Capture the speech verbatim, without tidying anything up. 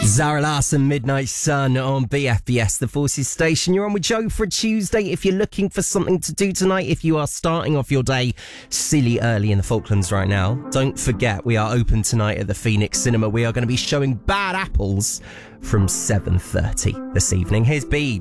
Zara Larsson, Midnight Sun on B F B S, the Forces Station. You're on with Joe for a Tuesday. If you're looking for something to do tonight, if you are starting off your day silly early in the Falklands right now, don't forget we are open tonight at the Phoenix Cinema. We are going to be showing Bad Apples from seven thirty this evening. Here's Bede.